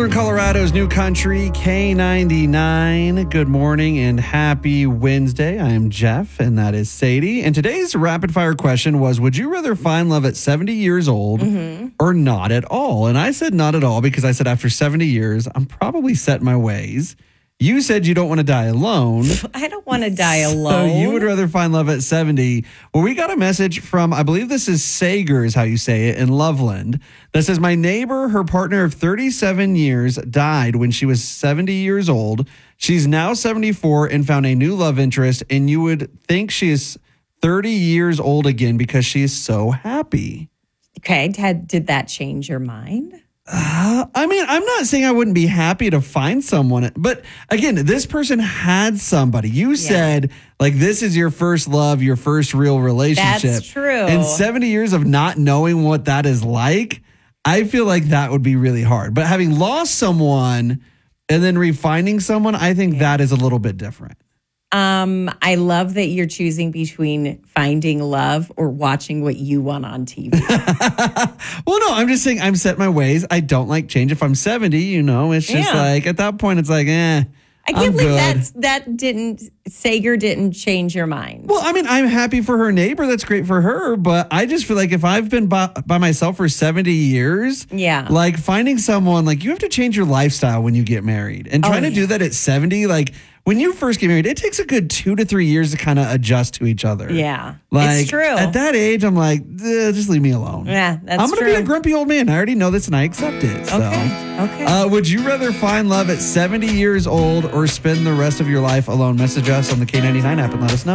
Northern Colorado's new country, K99. Good morning and happy Wednesday. I am Jeff, and that is Sadie. And today's rapid fire question was, would you rather find love at 70 years old or not at all? And I said not at all because I said after 70 years, I'm probably set in my ways. You said you don't want to die alone. I don't want to die alone. So you would rather find love at 70. Well, we got a message from, I believe this is Sager is how you say it, in Loveland, that says, my neighbor, her partner of 37 years, died when she was 70 years old. She's now 74 and found a new love interest, and you would think she is 30 years old again because she is so happy. Okay, did that change your mind? I mean, I'm not saying I wouldn't be happy to find someone, but again, this person had somebody. You said, like, this is your first love, your first real relationship. That's true. And 70 years of not knowing what that is like, I feel like that would be really hard. But having lost someone and then refinding someone, I think that is a little bit different. I love that you're choosing between finding love or watching what you want on TV. Well, no, I'm just saying I'm set in my ways. I don't like change. If I'm 70, it's just like at that point, it's like, I can't believe good. Sager didn't change your mind. Well, I mean, I'm happy for her neighbor. That's great for her. But I just feel like if I've been by myself for 70 years, like finding someone, like you have to change your lifestyle when you get married. And trying to do that at 70, like when you first get married, it takes a good 2 to 3 years to kind of adjust to each other. Yeah, like, it's true. At that age, I'm like, just leave me alone. Yeah, that's I'm going to be a grumpy old man. I already know this and I accept it. So. Okay. Would you rather find love at 70 years old or spend the rest of your life alone? Message us on the K99 app and let us know.